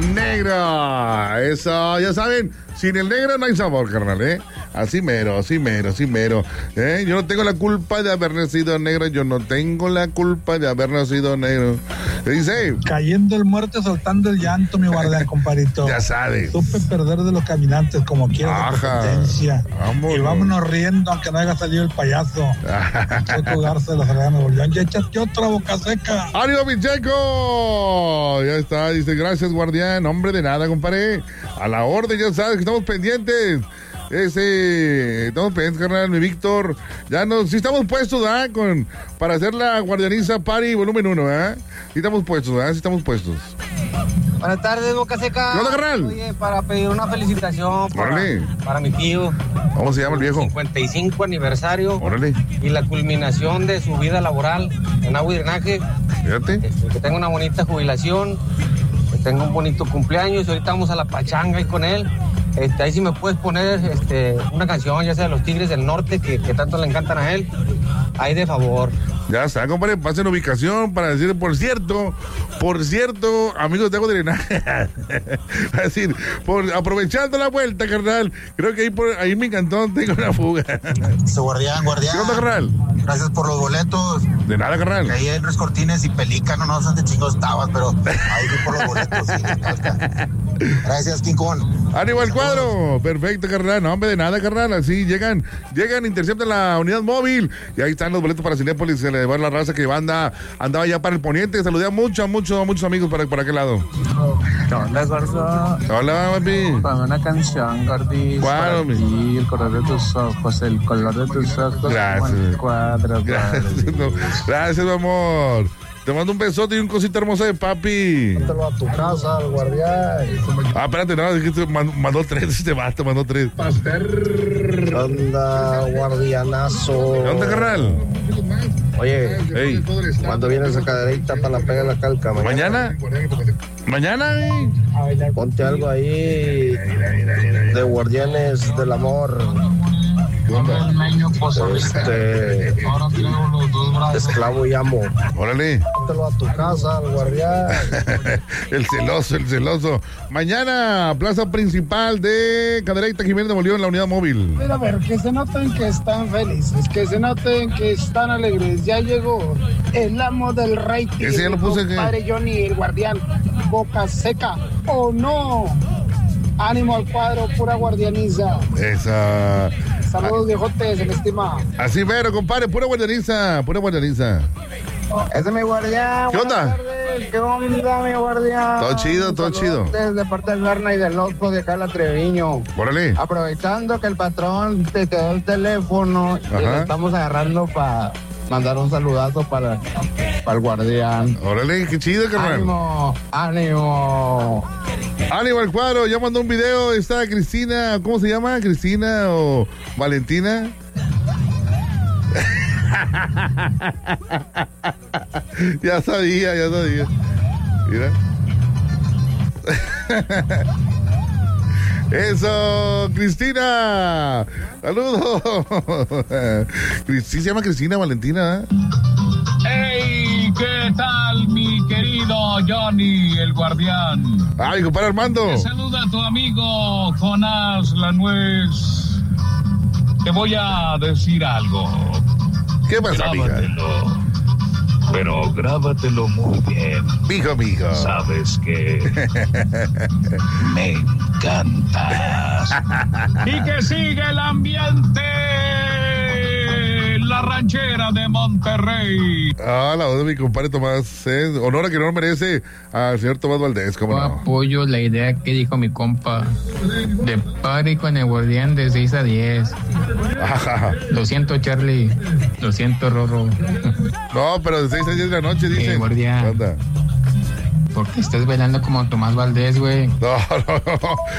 negro. Eso, ya saben, sin el negro no hay sabor, carnal, ¿eh? Así mero. Yo no tengo la culpa de haber nacido negro, yo no tengo la culpa de haber nacido negro. ¿Qué dice? Cayendo el muerto, soltando el llanto, mi guardián, compadrito. Ya sabes. Supe perder de los caminantes como quiera de competencia. Vámonos. Y vámonos riendo, aunque no haya salido el payaso. Checo Garza de la Sagrada Nuevo León. Ya echaste otra boca seca. ¡Ánimo, mi Checo! Ya está, dice, gracias, guardián. Hombre, de nada, compadre. A la orden, ya sabes que estamos pendientes. Estamos pendientes, carnal, mi Víctor. Sí estamos puestos, ¿verdad? Para hacer la Guardianiza Party volumen 1, ¿verdad? Sí estamos puestos, ¿verdad? Sí estamos puestos. Buenas tardes, Boca Seca. ¿Qué onda, carnal? Oye, para pedir una felicitación para mi tío. ¿Cómo se llama el viejo? 55 aniversario. Órale. Y la culminación de su vida laboral en agua y drenaje. Fíjate. Que tenga una bonita jubilación, que tenga un bonito cumpleaños. Y ahorita vamos a la pachanga ahí con él. Ahí sí me puedes poner una canción, ya sea de los Tigres del Norte, que tanto le encantan a él. Ahí de favor. Ya está, compadre, pasen ubicación para decir, por cierto, amigos de agua de drenaje. Es decir, aprovechando la vuelta, carnal, creo que ahí mi cantón tengo una fuga. Guardián. ¿Qué onda, carnal? Gracias por los boletos. De nada, carnal. Que ahí en Tres Cortines y Pelícano, no sé de chingos estabas, pero ahí fui por los boletos. Sí, gracias, King Kong. ¡Ánimo al cuadro! Perfecto, carnal. No, hombre, de nada, carnal. Así llegan, interceptan la unidad móvil. Y ahí están los boletos para Cinépolis. Se le va la raza que andaba ya para el poniente. Saludé a muchos amigos por aquel lado. ¿Qué onda, Gordo? Hola, papi. Ponme una canción, Gordis. ¿Cuál, mi? El color de tus ojos, el color de tus ojos. Gracias. Cuadro. Gracias, mi amor. Te mando un besote y un cosita hermosa de papi. Mándalo a tu casa, al guardián. Espérate, no, es que mandó 3 este vato, mandó 3. ¿Qué onda, guardianazo? ¿Qué onda, carnal? Oye, Ey. ¿cuándo viene esa caderita para la pega la calca? ¿Mañana? Ponte algo ahí de Guardianes del Amor. Esclavo y amo. Órale. Póntelo a tu casa, al guardián. El celoso. Mañana, plaza principal de Cadereyta Jiménez de Molión, la unidad móvil. Pero a ver, que se noten que están felices, que se noten que están alegres. Ya llegó el amo del rating. Ese ya lo puse. Padre Johnny, el guardián. Boca Seca. ¿O no? Ánimo al cuadro, pura guardianiza. Esa. Saludos, viejotes, se me estima. Así mero, compadre, pura guardianiza. Ese es mi guardián. ¿Qué onda? ¿Qué onda, mi guardián? Todo chido. Desde parte del Berna y del Loco de Cala Treviño. Órale. Aprovechando que el patrón te quedó el teléfono y lo estamos agarrando para mandar un saludazo para el guardián. Órale, qué chido, carnal. ¡Ánimo! Ánimo al cuadro, ya mandó un video, está Cristina, ¿cómo se llama? ¿Cristina o Valentina? Ya sabía. Mira. Eso, Cristina. Saludos. ¿Sí se llama Cristina Valentina? ¡Hey! ¿Qué tal, mi querido Johnny, el guardián? Ay, compadre Armando. Te saluda tu amigo Jonás La Nuez. Te voy a decir algo. ¿Qué pasa, mija? Pero grábatelo muy bien. Mijo. Sabes que me encantas. Y que sigue el ambiente. La ranchera de Monterrey. La voz de mi compadre Tomás. Honor a que no merece al señor Tomás Valdés. ¿Cómo no? Apoyo la idea que dijo mi compa. De party con el guardián de 6 a 10. Lo siento, Charlie. Lo siento, Rorro. No, pero de 6 a 10 de la noche, dice. Guardián. ¿Qué onda? ¿Por qué estás bailando como Tomás Valdés, güey? No.